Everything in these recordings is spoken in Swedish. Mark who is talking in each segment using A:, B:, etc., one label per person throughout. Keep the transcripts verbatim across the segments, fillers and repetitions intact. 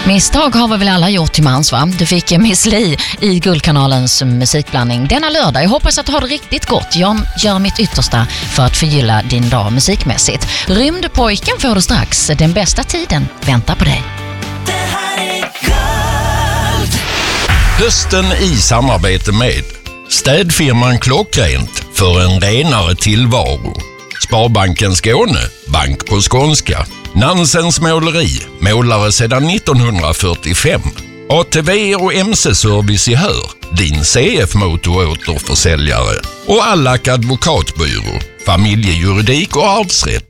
A: Misstag har vi väl alla gjort till mans, va? Du fick Miss Li i Guldkanalens musikblandning denna lördag. Jag hoppas att du har det riktigt gott. Jag gör mitt yttersta för att förgylla din dag musikmässigt. Rymdpojken får du strax. Den bästa tiden väntar på dig.
B: Det här är Guld.
C: Hösten i samarbete med städfirman Klockrent för en renare tillvaro. Sparbanken Skåne, bank på skånska. Nansens måleri, målare sedan nittonhundrafyrtiofem. A T V och M C-service i Hör, din C F-motoråterförsäljare. Och Allack advokatbyrå, familjejuridik och arvsrätt.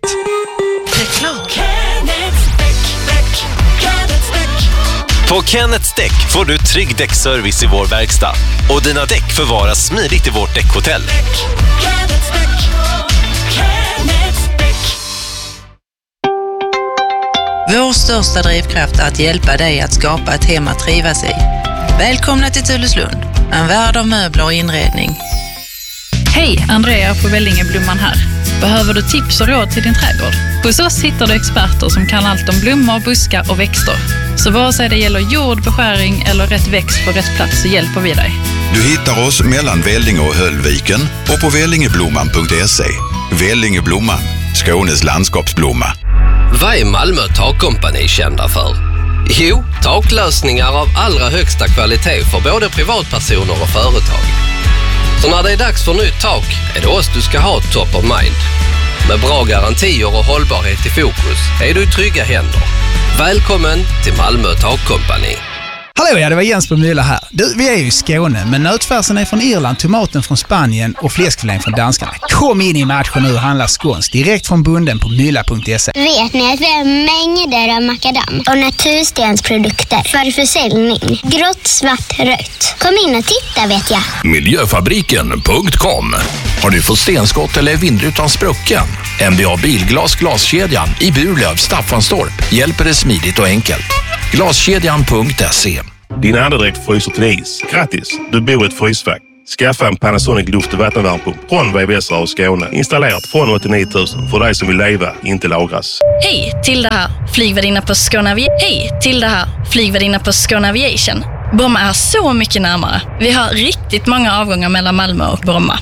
D: På Kenneths Däck får du trygg däckservice i vår verkstad. Och dina däck förvaras smidigt i vårt däckhotell.
E: Vår största drivkraft är att hjälpa dig att skapa ett hem att trivas i. Välkomna till Tulleslund, en värld av möbler och inredning.
F: Hej, Andrea på Vellingeblomman här. Behöver du tips och råd till din trädgård? Hos oss hittar du experter som kan allt om blommor, buskar och växter. Så vare sig det gäller jord, beskäring eller rätt växt på rätt plats så hjälper vi dig.
G: Du hittar oss mellan Vellinge och Höllviken och på vellingeblomman punkt se. Vellingeblomman, Skånes landskapsblomma.
H: Vad är Malmö Takkompani kända för? Jo, taklösningar av allra högsta kvalitet för både privatpersoner och företag. Så när det är dags för nytt tak är det oss du ska ha top of mind. Med bra garantier och hållbarhet i fokus är du i trygga händer. Välkommen till Malmö Takkompani.
I: Hallå, ja, det var Jens på Mylla här. Du, vi är ju i Skåne, men nötfärsen är från Irland, tomaten från Spanien och fläskfilén från danskarna. Kom in i matchen nu och handla skåns direkt från bunden på mylla punkt se.
J: Vet ni att vi har mängder av makadam och naturstensprodukter för försäljning? Grått, svart, rött. Kom in och titta, vet jag.
K: Miljöfabriken punkt com. Har du fått stenskott eller vindrutan sprucken? M B A Bilglas glaskedjan i Burlöv, Staffanstorp hjälper det smidigt och enkelt. Glaskedjan punkt se.
L: Din andedräkt fryser till is. Grattis, du bor i ett frysfack. Skaffa en Panasonic luft- och vattenvärmepump från V V S och Skåne. Installerat från åttionio tusen för dig som vill leva, inte lagras.
F: Hej, till det här flygvärdinna på Skåne Avi- Hej, till det här flygvärdinna på Skåne Aviation. Bromma är så mycket närmare. Vi har riktigt många avgångar mellan Malmö och Bromma.